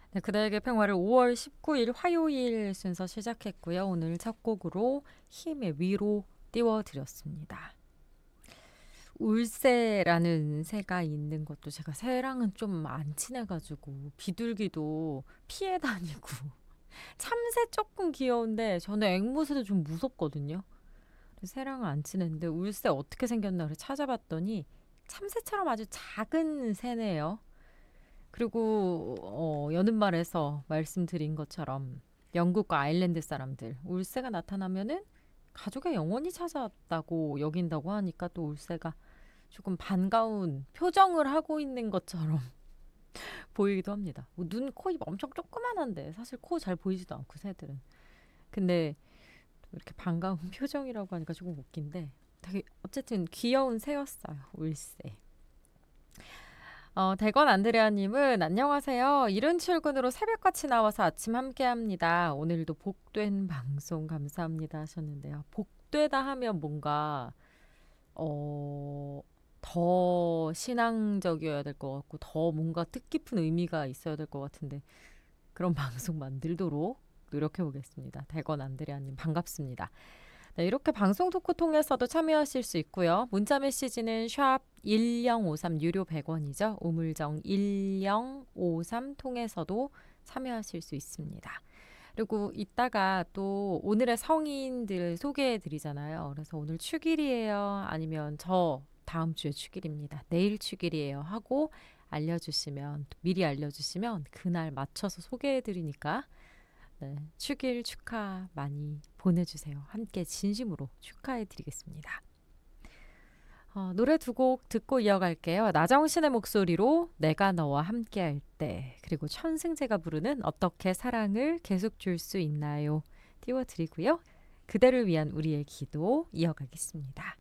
네, 그대에게 평화를 5월 19일 화요일 순서 시작했고요. 오늘 첫 곡으로 힘의 위로 띄워드렸습니다. 울새라는 새가 있는 것도 제가 새랑은 좀 안 친해가지고 비둘기도 피해 다니고 참새 조금 귀여운데 저는 앵무새도 좀 무섭거든요. 그래서 새랑은 안 친했는데 울새 어떻게 생겼나 그래 찾아봤더니 참새처럼 아주 작은 새네요. 그리고 여는 말에서 말씀드린 것처럼 영국과 아일랜드 사람들 울새가 나타나면은 가족의 영혼이 찾아왔다고 여긴다고 하니까 또 울새가 조금 반가운 표정을 하고 있는 것처럼 보이기도 합니다. 뭐 눈, 코, 입 엄청 조그만한데 사실 코 잘 보이지도 않고 새들은. 근데 이렇게 반가운 표정이라고 하니까 조금 웃긴데 되게 어쨌든 귀여운 새였어요. 울새. 대건 안드레아님은 안녕하세요. 이른 출근으로 새벽같이 나와서 아침 함께합니다. 오늘도 복된 방송 감사합니다 하셨는데요. 복되다 하면 뭔가 더 신앙적이어야 될 것 같고 더 뭔가 뜻깊은 의미가 있어야 될 것 같은데 그런 방송 만들도록 노력해 보겠습니다. 대건 안드레아님 반갑습니다. 네, 이렇게 방송 토크 통해서도 참여하실 수 있고요. 문자 메시지는 샵 1053 유료 100원이죠. 우물정 1053 통해서도 참여하실 수 있습니다. 그리고 이따가 또 오늘의 성인들 소개해 드리잖아요. 그래서 오늘 축일이에요. 아니면 저 다음 주에 축일입니다. 내일 축일이에요. 하고 알려주시면 미리 알려주시면 그날 맞춰서 소개해 드리니까 네, 축일 축하 많이 보내주세요. 함께 진심으로 축하해 드리겠습니다. 노래 두 곡 듣고 이어갈게요. 나정신의 목소리로 내가 너와 함께할 때 그리고 천승재가 부르는 어떻게 사랑을 계속 줄 수 있나요 띄워드리고요. 그대를 위한 우리의 기도 이어가겠습니다.